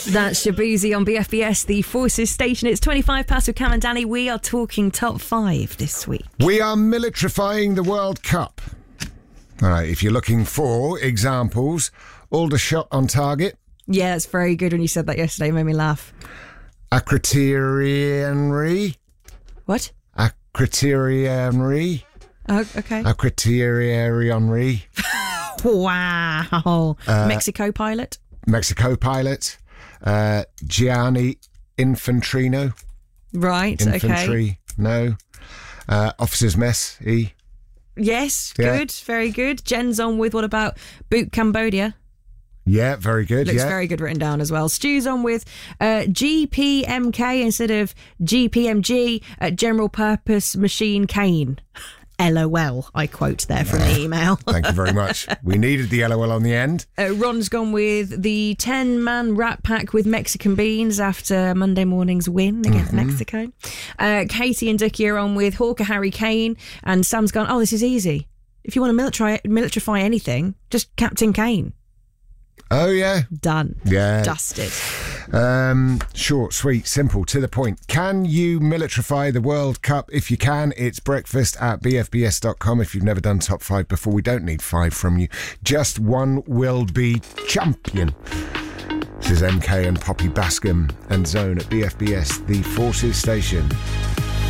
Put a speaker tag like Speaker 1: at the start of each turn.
Speaker 1: That's Shabuzi on BFBS, the Forces Station. It's 25 past with Cam and Danny. We are talking top 5 this week.
Speaker 2: We are militarifying the World Cup. All right, if you're looking for examples, Aldershot on target.
Speaker 1: Yeah, it's very good when you said that yesterday. It made me laugh.
Speaker 2: Acriterianry.
Speaker 1: What?
Speaker 2: Acriterianry.
Speaker 1: Oh, okay.
Speaker 2: Acriterianry.
Speaker 1: Wow. Mexico pilot.
Speaker 2: Mexico pilot. Gianni Infantrino.
Speaker 1: Right,
Speaker 2: Infantry,
Speaker 1: okay.
Speaker 2: no. Officers Mess, E.
Speaker 1: Yes,
Speaker 2: Yeah.
Speaker 1: good, very good. Jen's on with what about Boot Cambodia?
Speaker 2: Yeah, very good.
Speaker 1: Looks
Speaker 2: yeah.
Speaker 1: very good written down as well. Stu's on with GPMK instead of GPMG, General Purpose Machine Cane. LOL, I quote there from the email.
Speaker 2: Thank you very much. We needed the LOL on the end.
Speaker 1: Ron's gone with the 10-man Rat Pack with Mexican beans after Monday morning's win against Mexico. Katie and Dookie are on with Hawker Harry Kane, and Sam's gone, oh, this is easy. If you want to militarify anything, just Captain Kane.
Speaker 2: Oh, yeah.
Speaker 1: Done.
Speaker 2: Yeah.
Speaker 1: Dusted.
Speaker 2: Short, sweet, simple, to the point. Can you militarify the World Cup? If you can, it's breakfast@bfbs.com. If you've never done top 5 before, we don't need 5 from you. Just one will be champion. This is MK and Poppy Bascom and Zone at BFBS, the Forces Station.